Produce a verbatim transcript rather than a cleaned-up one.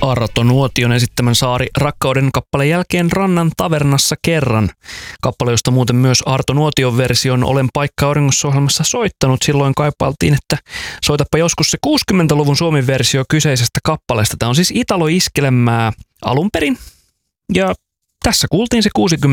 Arto Nuotion esittämän Saari rakkauden kappaleen jälkeen Rannan tavernassa kerran. Kappale, josta muuten myös Arto Nuotion version Olen paikka auringossa -ohjelmassa soittanut. Silloin kaipailtiin, että soitapa joskus se kuusikymmentäluvun Suomen versio kyseisestä kappaleesta. Tämä on siis Italo Iskelmää alun perin. Ja tässä kuultiin se kuusikymmentä